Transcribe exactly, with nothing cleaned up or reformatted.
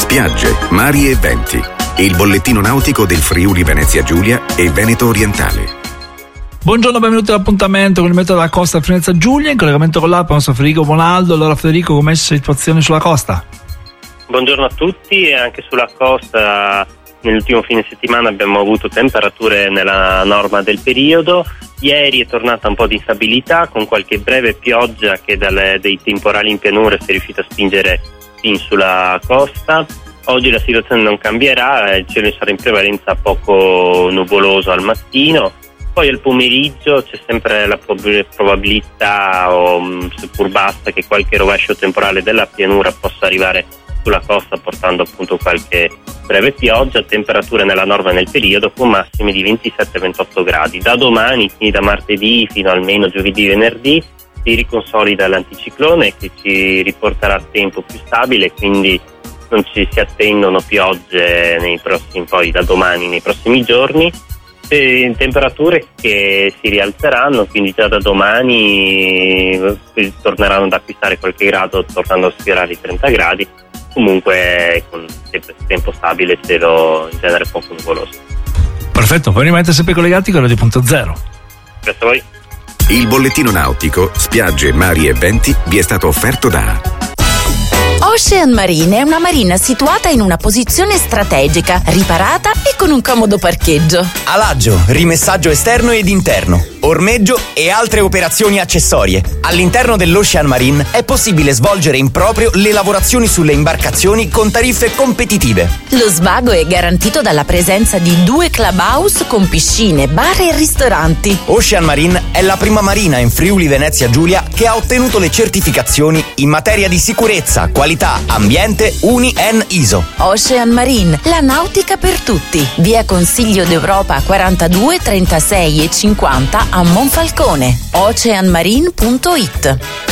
spiagge, mari e venti. Il bollettino nautico del Friuli Venezia Giulia e Veneto Orientale. Buongiorno, benvenuti all'appuntamento con il meteo della costa Venezia Giulia, in collegamento con l'A P A, il nostro Federico Bonaldo. Allora Federico, com'è la situazione sulla costa? Buongiorno a tutti. E anche sulla costa nell'ultimo fine settimana abbiamo avuto temperature nella norma del periodo. Ieri è tornata un po' di instabilità con qualche breve pioggia che dalle, dei temporali in pianura si è riuscita a spingere fin sulla costa. Oggi la situazione non cambierà, il cielo sarà in prevalenza poco nuvoloso al mattino. Poi al pomeriggio c'è sempre la probabilità, o seppur bassa, che qualche rovescio temporale della pianura possa arrivare sulla costa portando appunto qualche breve pioggia. Temperature nella norma nel periodo con massimi di ventisette ventotto gradi. Da domani, quindi da martedì fino almeno giovedì venerdì, si riconsolida l'anticiclone che ci riporterà a tempo più stabile, quindi non ci si attendono piogge nei prossimi, poi da domani nei prossimi giorni. E temperature che si rialzeranno, quindi già da domani torneranno ad acquistare qualche grado, tornando a sfiorare i trenta gradi. Comunque con tempo stabile, cielo in genere poco nuvoloso. Perfetto, poi rimanete sempre collegati con Radio Punto Zero. Grazie a voi. Il bollettino nautico, spiagge, mari e venti vi è stato offerto da Ocean Marine è una marina situata in una posizione strategica, riparata e con un comodo parcheggio. Alaggio, rimessaggio esterno ed interno, ormeggio e altre operazioni accessorie. All'interno dell'Ocean Marine è possibile svolgere in proprio le lavorazioni sulle imbarcazioni con tariffe competitive. Lo svago è garantito dalla presenza di due clubhouse con piscine, bar e ristoranti. Ocean Marine è la prima marina in Friuli Venezia Giulia che ha ottenuto le certificazioni in materia di sicurezza, qualità, ambiente Uni N I S O. Ocean Marine, la nautica per tutti. Via Consiglio d'Europa quarantadue, trentasei e cinquanta a Monfalcone. ocean marine punto it.